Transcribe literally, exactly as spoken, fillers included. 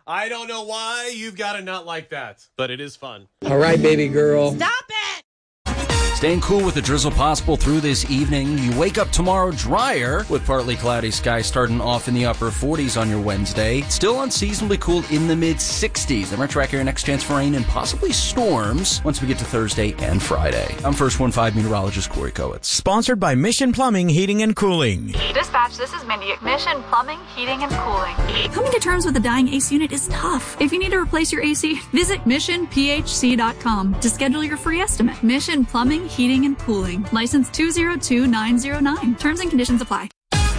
I don't know why you've got to not like that, but it is fun. All right, baby girl. Stop it! Staying cool with the drizzle possible through this evening. You wake up tomorrow drier with partly cloudy skies starting off in the upper forties on your Wednesday. Still unseasonably cool in the mid sixties. The Metro Area next chance for rain and possibly storms once we get to Thursday and Friday. I'm First One Five meteorologist Corey Kowitz. Sponsored by Mission Plumbing, Heating and Cooling. Dispatch, this is Mindy at Mission Plumbing, Heating and Cooling. Coming to terms with a dying A C unit is tough. If you need to replace your A C, visit mission p h c dot com to schedule your free estimate. Mission Plumbing, Heating and Cooling. License two zero two nine zero nine. Terms and conditions apply.